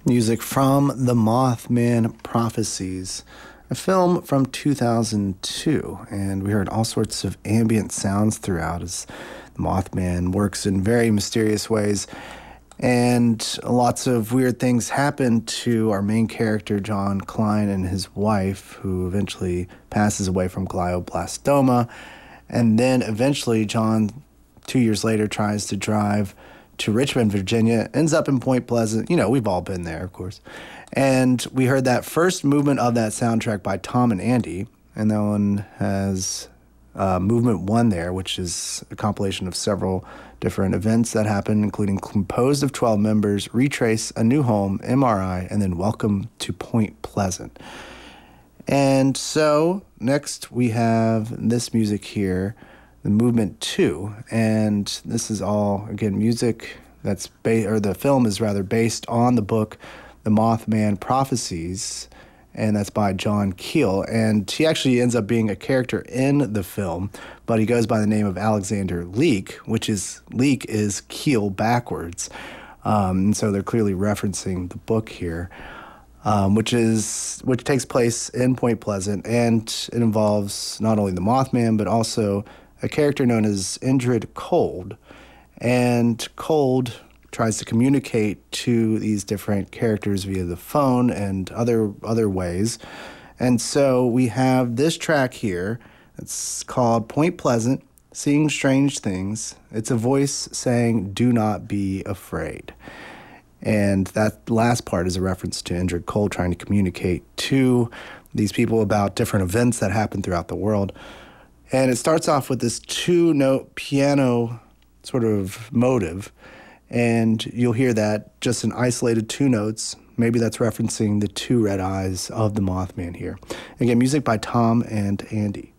Music from The Mothman Prophecies, a film from 2002. And we heard all sorts of ambient sounds throughout as the Mothman works in very mysterious ways. And lots of weird things happen to our main character, John Klein, and his wife, who eventually passes away from glioblastoma. And then eventually, John, 2 years later, tries to drive to Richmond, Virginia, ends up in Point Pleasant. You know, we've all been there, of course. And we heard that first movement of that soundtrack by Tom and Andy, and that one has movement one there, which is a compilation of several different events that happen, including composed of 12 members, Retrace, A New Home, MRI, and then Welcome to Point Pleasant. And so next we have this music here, the movement 2, and this is all, again, music that's the film is rather based on the book The Mothman Prophecies, and that's by John Keel. And he actually ends up being a character in the film, but he goes by the name of Alexander Leek, Leek is Keel backwards. And so they're clearly referencing the book here, which takes place in Point Pleasant, and it involves not only the Mothman, but also a character known as Indrid Cold. And Cold tries to communicate to these different characters via the phone and other ways. And so we have this track here. It's called Point Pleasant, Seeing Strange Things. It's a voice saying, "Do not be afraid." And that last part is a reference to Indrid Cold trying to communicate to these people about different events that happen throughout the world. And it starts off with this 2-note piano sort of motive, and you'll hear that just in isolated 2 notes. Maybe that's referencing the 2 red eyes of the Mothman here. Again, music by Tom and Andy.